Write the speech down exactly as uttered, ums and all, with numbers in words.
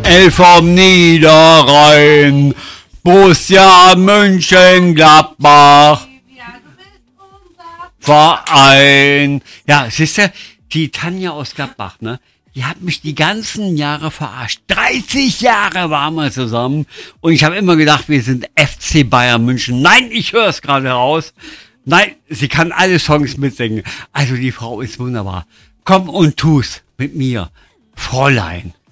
Elf vom Niederrhein, Borussia Mönchengladbach, Verein. Ja, siehst du, die Tanja aus Gladbach, ne? Die hat mich die ganzen Jahre verarscht. dreißig Jahre waren wir zusammen und ich habe immer gedacht, wir sind F C Bayern München. Nein, ich höre es gerade raus. Nein, sie kann alle Songs mitsingen. Also die Frau ist wunderbar. Komm und tu's mit mir, Fräulein.